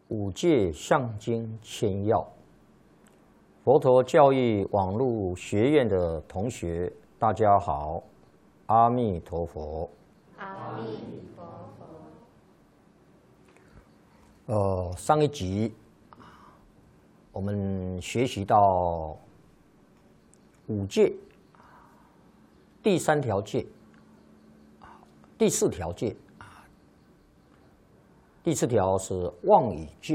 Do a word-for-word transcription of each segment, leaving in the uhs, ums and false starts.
五戒相经千要，佛陀教育网络学院的同学，大家好，阿弥陀佛。 阿弥陀佛。 呃，上一集我们学习到五戒，第三条戒，第四条戒。第四条是妄语戒。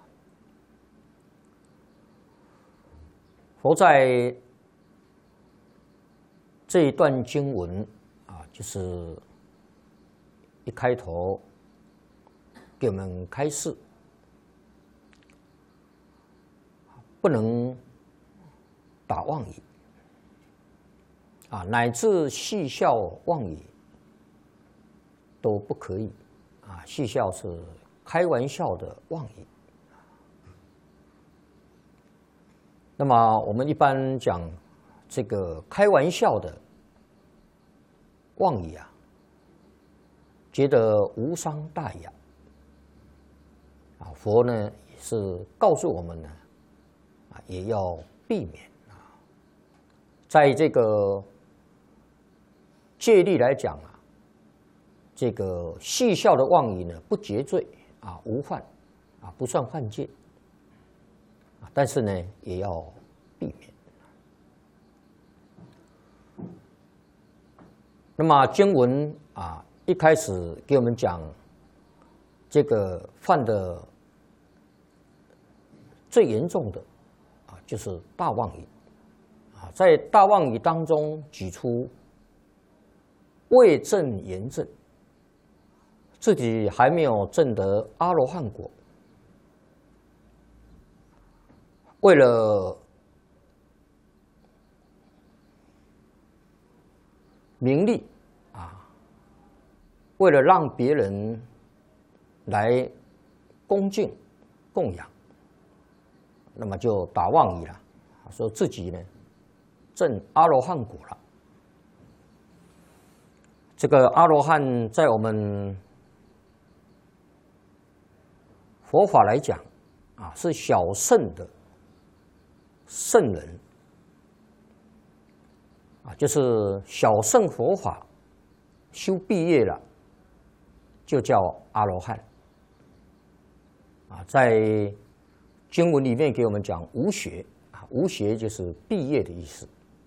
佛在这一段经文啊，就是一开头给我们开示，不能打妄语啊，乃至戏笑妄语都不可以。啊，戏笑是开玩笑的妄语。那么我们一般讲这个开玩笑的妄语啊，觉得无伤大雅。啊，佛呢也是告诉我们呢，啊也要避免啊，在这个戒律来讲啊。这个戏笑的妄语呢，不结罪啊，无犯啊，不算犯戒啊，但是呢，也要避免。那么经文啊，一开始给我们讲这个犯的最严重的啊，就是大妄语啊，在大妄语当中举出未证言证。自己还没有证得阿罗汉果，为了名利啊，为了让别人来恭敬供养，那么就打妄语了，说自己呢证阿罗汉果了。这个阿罗汉在我们佛法来讲，啊，是小圣的圣人，啊，就是小圣佛法修毕业了，就叫阿罗汉。啊，在经文里面给我们讲无学，啊，无学就是毕业的意思。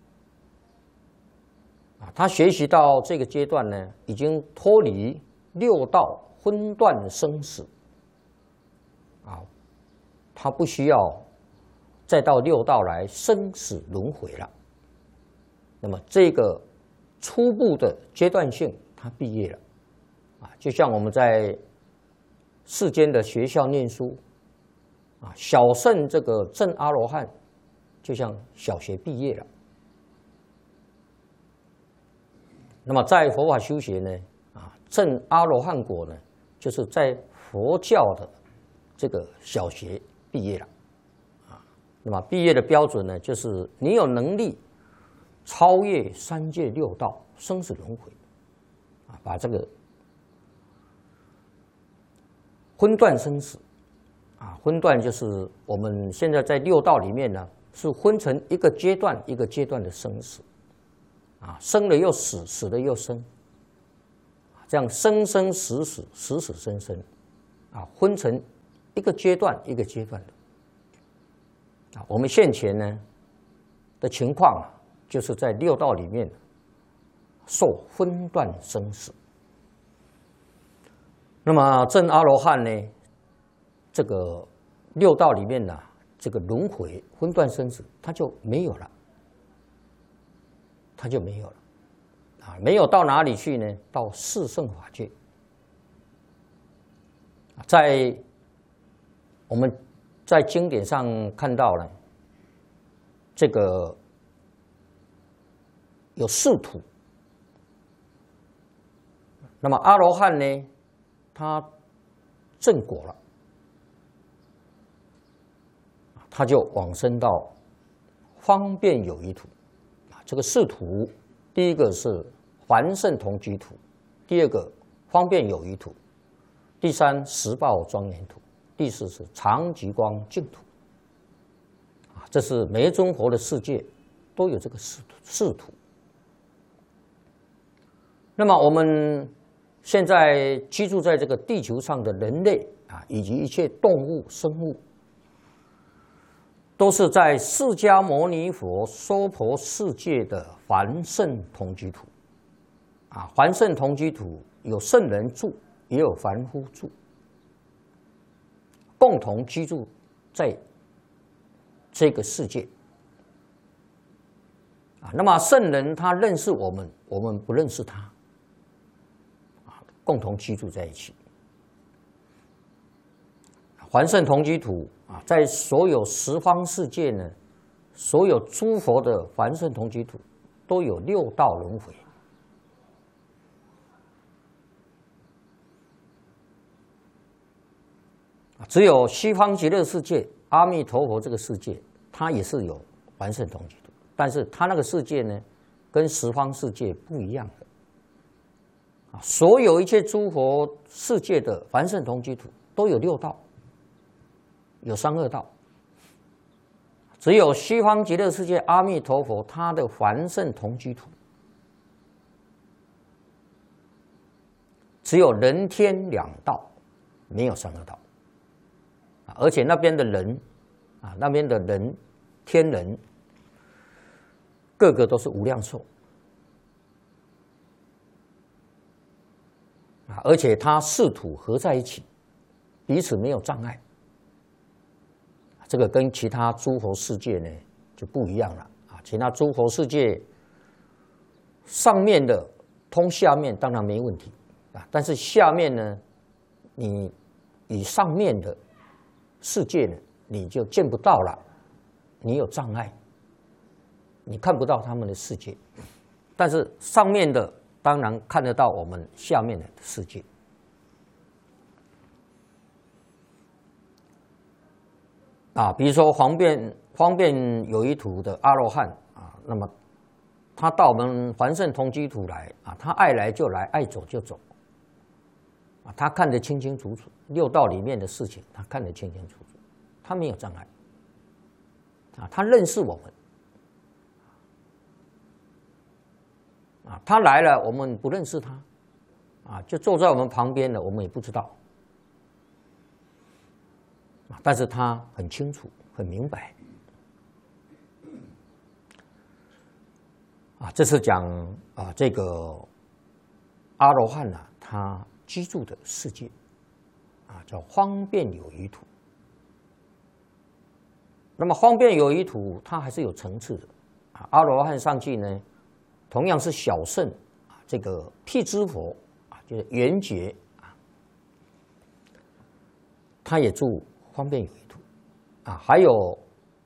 啊，他学习到这个阶段呢，已经脱离六道昏断生死。啊，他不需要再到六道来生死轮回了。那么这个初步的阶段性，他毕业了。啊，就像我们在世间的学校念书，啊，小圣这个证阿罗汉，就像小学毕业了。那么在佛法修学呢，啊，证阿罗汉果呢，就是在佛教的这个小学毕业了，啊，那么毕业的标准呢，就是你有能力超越三界六道生死轮回，啊，把这个昏断生死，啊，昏断就是我们现在在六道里面呢，是分成一个阶段一个阶段的生死，啊，生了又死，死了又生，这样生生死死，死死生生，啊，分成一个阶段一个阶段的，啊，我们现前呢的情况啊，就是在六道里面受分段生死。那么证阿罗汉呢，这个六道里面呢，这个轮回分段生死，它就没有了，它就没有了，啊，没有到哪里去呢？到四圣法界，在我们在经典上看到了，这个有四土。那么阿罗汉呢，他证果了，他就往生到方便有余土。这个四土，第一个是凡圣同居土，第二个方便有余土，第三十报庄严土。 第四是常寂光净土。啊，这是每一尊佛的世界都有这个视视图。那么我们现在居住在这个地球上的人类啊，以及一切动物、生物，都是在释迦牟尼佛娑婆世界的凡圣同居土。啊，凡圣同居土有圣人住，也有凡夫住，共同居住在这个世界。啊，那么圣人他认识我们，我们不认识他。啊，共同居住在一起。凡圣同居土啊，在所有十方世界呢，所有诸佛的凡圣同居土都有六道轮回。只有西方极乐世界，阿弥陀佛这个世界，它也是有凡圣同居土，但是它那个世界呢，跟十方世界不一样的。啊，所有一切诸佛世界的凡圣同居土都有六道，有三恶道。只有西方极乐世界阿弥陀佛他的凡圣同居土，只有人天两道，没有三恶道。而且那边的人，啊，那边的人，天人，个个都是无量寿，啊，而且它四土合在一起，彼此没有障碍。这个跟其他诸佛世界呢就不一样了啊！其他诸佛世界上面的通下面当然没问题啊，但是下面呢，你以上面的世界呢，你就见不到了，你有障碍，你看不到他们的世界。但是上面的当然看得到我们下面的世界。啊，比如说方便方便有一土的阿罗汉啊，那么他到我们凡圣同居土来啊，他爱来就来，爱走就走。啊，他看得清清楚楚，六道里面的事情，他看得清清楚楚，他没有障碍。啊，他认识我们。啊，他来了，我们不认识他，啊，就坐在我们旁边的，我们也不知道。啊，但是他很清楚，很明白。啊，这是讲啊，这个阿罗汉啊，他居住的世界，啊，叫方便有余土。那么方便有余土，它还是有层次的。啊，阿罗汉上去呢，同样是小圣啊，这个辟支佛啊，就是圆觉啊，他也住方便有余土啊，还有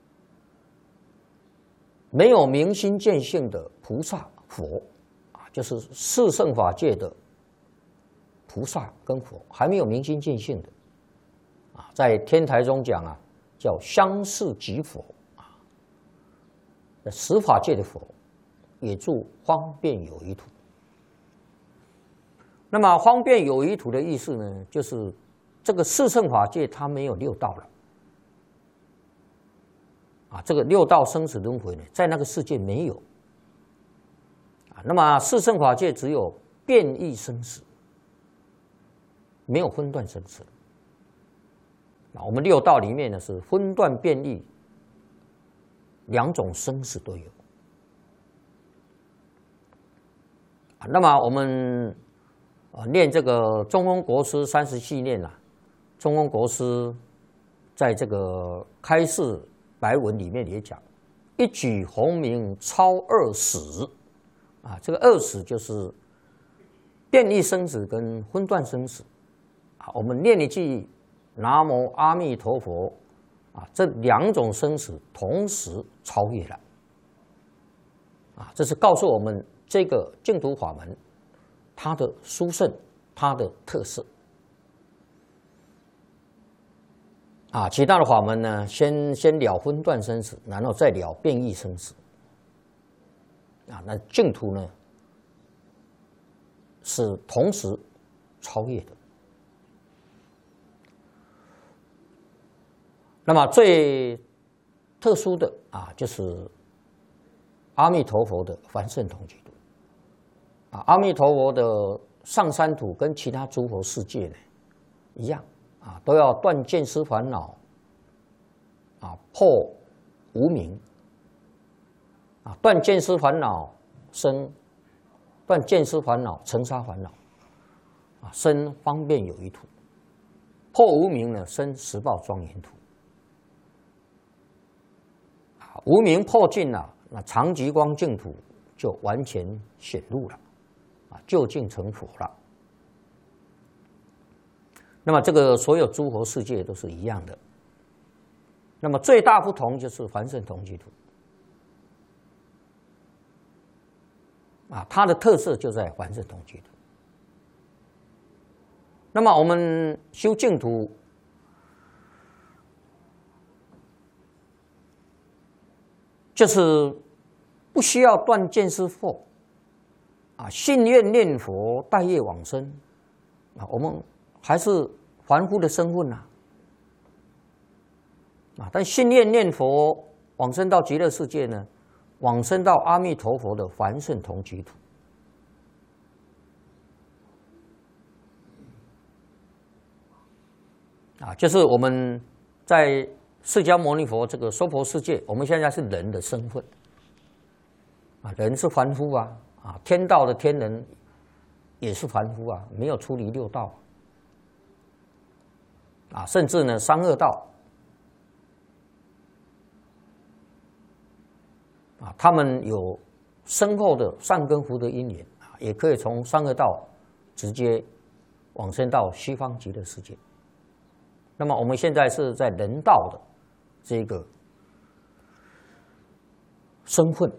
没有明心见性的菩萨佛啊，就是四圣法界的菩萨跟佛，还没有明心见性的啊，在天台中讲啊，叫相似即佛啊，十法界的佛也住方便有余土。那么方便有余土的意思呢，就是这个四圣法界它没有六道了啊，这个六道生死轮回呢，在那个世界没有啊。那么四圣法界只有变异生死，没有分段生死。啊，我们六道里面呢是分段变异，两种生死都有。啊，那么我们啊念这个中峰国师三十系念啊，中峰国师在这个开示白文里面也讲，一举洪名超二死啊，这个二死就是变异生死跟分段生死啊。我们念一句南无阿弥陀佛啊，这两种生死同时超越了啊，这是告诉我们这个净土法门它的殊胜，它的特色啊。其他的法门呢，先先了分段生死，然后再了变异生死啊。那净土呢，是同时超越的。 那么最特殊的啊，就是阿弥陀佛的凡圣同居土啊。阿弥陀佛的上三土跟其他诸佛世界呢一样啊，都要断见思烦恼啊，破无明啊，断见思烦恼生，断见思烦恼尘沙烦恼啊，生方便有余土。破无明呢，生十报庄严土。无明破尽了，那常寂光净土就完全显露了，啊，究竟成佛了。那么这个所有诸佛世界都是一样的。那么最大不同就是凡圣同居土，啊，它的特色就在凡圣同居土。那么我们修净土，就是不需要断见思惑，啊，信愿念佛，待业往生，啊，我们还是凡夫的身份呐，啊，但信愿念佛往生到极乐世界呢，往生到阿弥陀佛的凡圣同居土。啊，就是我们在释迦牟尼佛这个娑婆世界，我们现在是人的身份，啊，人是凡夫啊，啊，天道的天人也是凡夫啊，没有出离六道，啊，甚至呢三恶道，啊，他们有深厚的善根福德因缘啊，也可以从三恶道直接往生到西方极乐世界。那么我们现在是在人道的这个身份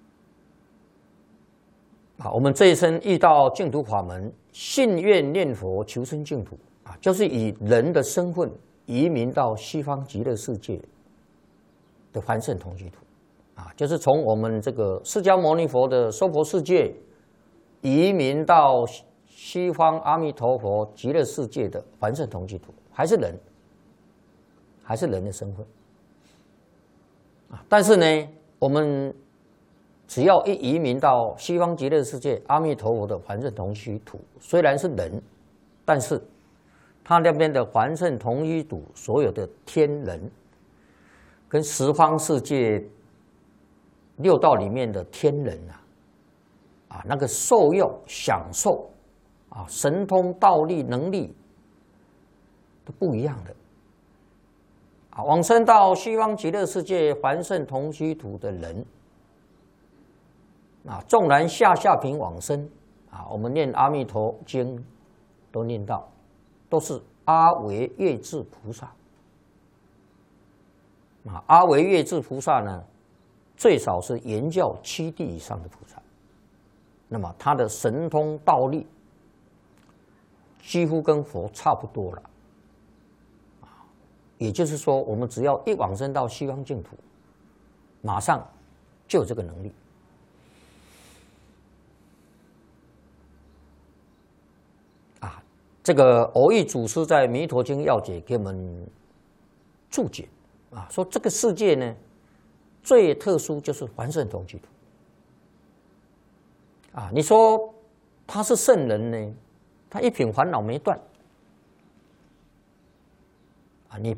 啊，我们这一生遇到净土法门，信愿念佛求生净土啊，就是以人的身份移民到西方极乐世界的凡圣同居土啊，就是从我们这个释迦牟尼佛的娑婆世界移民到西方阿弥陀佛极乐世界的凡圣同居土，还是人。还是人的身份啊，但是呢，我们只要一移民到西方极乐世界阿弥陀佛的凡圣同居土，虽然是人，但是他那边的凡圣同居土所有的天人，跟十方世界六道里面的天人啊，啊那个受用享受啊神通道力能力都不一样的。啊，往生到西方极乐世界凡圣同居土的人，啊，纵然下下品往生，啊，我们念阿弥陀经都念到，都是阿惟越致菩萨。啊，阿惟越致菩萨呢，最少是言教七地以上的菩萨，那么他的神通道力，几乎跟佛差不多了。也就是说，我们只要一往生到西方净土，马上就有这个能力。啊，这个蕅益祖师在《弥陀经要解》给我们注解啊，说这个世界呢，最特殊就是凡圣同居土。啊，你说他是圣人呢，他一品烦恼没断。